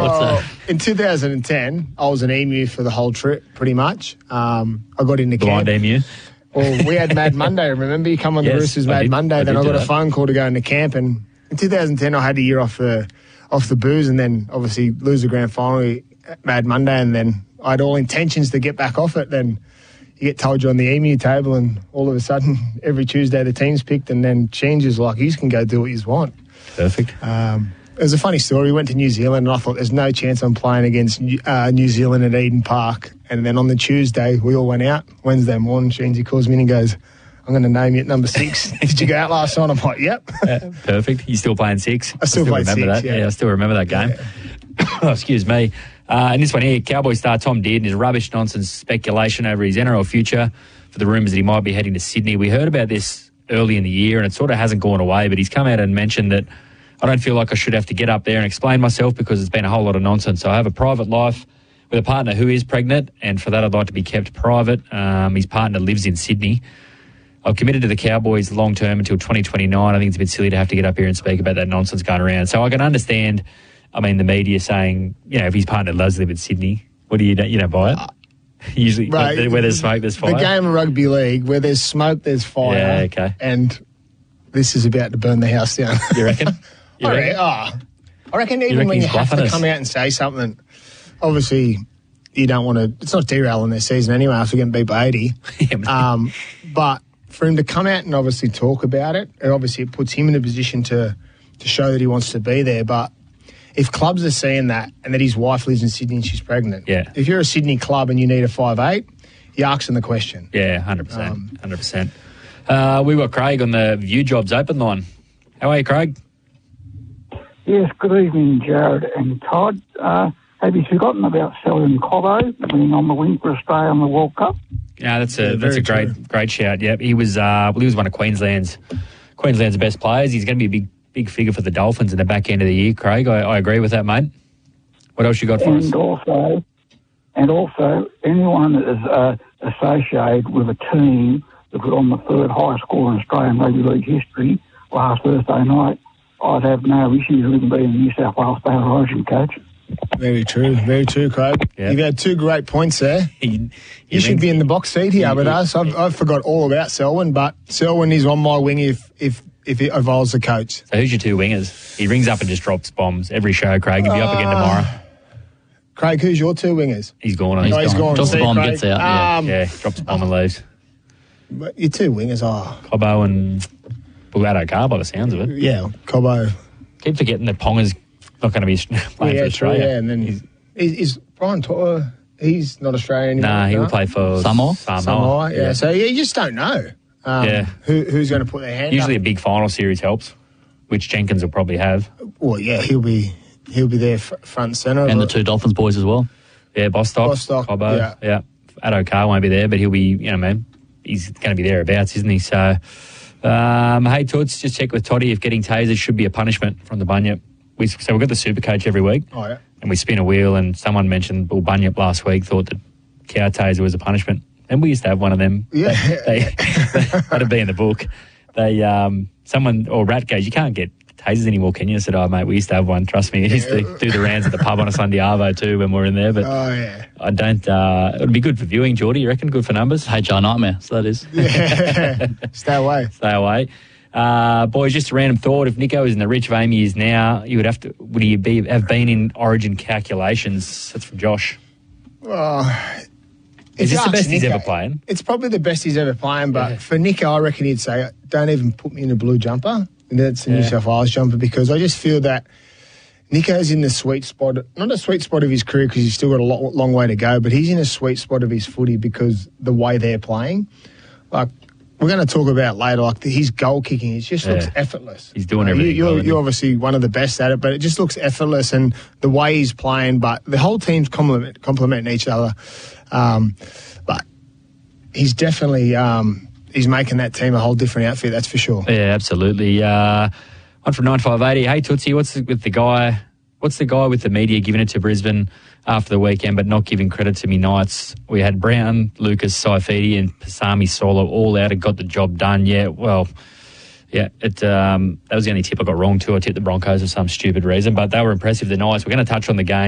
Well, in 2010, I was an emu for the whole trip, pretty much. I got into camp. Blind emu. Well, we had Mad Monday, remember? You come on the Roosters Mad Monday, then I got a phone call to go into camp, and in 2010 I had a year off the booze, and then obviously lose the grand final, Mad Monday, and then I had all intentions to get back off it. Then you get told you're on the emu table, and all of a sudden every Tuesday the team's picked, and then changes like you can go do what you want. Perfect. It was a funny story. We went to New Zealand, and I thought there's no chance I'm playing against New Zealand at Eden Park. And then on the Tuesday, we all went out. Wednesday morning, Sheensy calls me in and goes, I'm going to name you at number 6. Did you go out last night? I'm like, yep. Perfect. You still playing 6? I still played remember 6, that. yeah. I still remember that game. Yeah. Oh, excuse me. And this one here, Cowboy star Tom Dearden is rubbish nonsense speculation over his NRL future for the rumours that he might be heading to Sydney. We heard about this early in the year, and it sort of hasn't gone away, but he's come out and mentioned that I don't feel like I should have to get up there and explain myself because it's been a whole lot of nonsense. So I have a private life with a partner who is pregnant, and for that I'd like to be kept private. His partner lives in Sydney. I've committed to the Cowboys long-term until 2029. I think it's a bit silly to have to get up here and speak about that nonsense going around. So I can understand, the media saying, if his partner does live in Sydney, what do you don't buy it? Usually, right. Where there's smoke, there's fire. The game of rugby league, where there's smoke, there's fire. Yeah, okay. And this is about to burn the house down. You reckon? I reckon even when you have to come out and say something, obviously you don't want to, it's not derailing their season anyway after getting beat by 80. But for him to come out and obviously talk about it, obviously it puts him in a position to show that he wants to be there. But if clubs are seeing that and that his wife lives in Sydney and she's pregnant, if you're a Sydney club and you need a 5'8", you're asking the question. Yeah, 100%. 100%. We've got Craig on the View Jobs open line. How are you, Craig? Yes, good evening, Jared and Todd. Have you forgotten about Selwyn Cobbo winning on the wing for Australia on the World Cup? Yeah, that's a great shout. Yep, he was one of Queensland's best players. He's going to be a big figure for the Dolphins in the back end of the year, Craig. I agree with that, mate. What else you got for us? And also, anyone that is associated with a team that was on the third highest score in Australian rugby league history last Thursday night, I'd have no issues with him being a New South Wales State Origin coach. Very true, Craig. Yep. You've had 2 great points there. You should be in the box seat here with us. I forgot all about Selwyn, but Selwyn is on my wing if it evolves the coach. So who's your 2 wingers? He rings up and just drops bombs every show, Craig. He'll be up again tomorrow. Craig, who's your 2 wingers? He's gone. He's gone. Drops the bomb, Craig. gets out. Drops the bomb and leaves. But your 2 wingers are... Cobbo and Addo-Carr by the sounds of it. Yeah, Cobbo. Keep forgetting that Ponga's not going to be playing for Australia. Yeah, and then is Brian To'o, he's not Australian anymore? Nah, he will play for Samoa. Yeah, so you just don't know who's going to put their hand Usually up. A big final series helps, which Jenkins will probably have. Well, yeah, he'll be there front and centre. And the 2 Dolphins boys as well. Yeah, Bostock, Cobbo. Yeah. Addo-Carr won't be there, but he'll be, he's going to be thereabouts, isn't he? So, hey, Toots, just check with Toddy if getting tasered should be a punishment from the bunyip. So we've got the super coach every week. Oh, yeah. And we spin a wheel, and someone mentioned Bull Bunyip last week thought that cow taser was a punishment. And we used to have one of them. Yeah. That'd be in the book. Rat goes, you can't get tasers anymore, can you? I said, oh, mate, we used to have one. Trust me. We used to do the rounds at the pub on a Sunday arvo too when we were in there. But I don't, it would be good for viewing, Geordie, you reckon? Good for numbers? HR nightmare, so that is. Yeah. Stay away. Boys, just a random thought. If Nico is in the reach of Amy is now, would he have been in Origin calculations? That's from Josh. Is this the best he's ever playing? It's probably the best he's ever playing, but for Nico, I reckon he'd say, don't even put me in a blue jumper. And that's a New South Wales jumper, because I just feel that Nico's in the sweet spot, not a sweet spot of his career because he's still got a long way to go, but he's in a sweet spot of his footy because the way they're playing. Like, we're going to talk about later, like his goal kicking, it just looks effortless. He's doing everything. You're obviously one of the best at it, but it just looks effortless, and the way he's playing, but the whole team's complementing each other. But he's definitely he's making that team a whole different outfit, that's for sure. Yeah, absolutely. One from 9580. Hey, Tootsie, what's the guy with the media giving it to Brisbane after the weekend but not giving credit to me Knights? We had Brown, Lucas, Saifidi and Pasami Solo all out and got the job done. Yeah, well, yeah, that was the only tip I got wrong too. I tipped the Broncos for some stupid reason, but they were impressive, the Knights. We're going to touch on the game.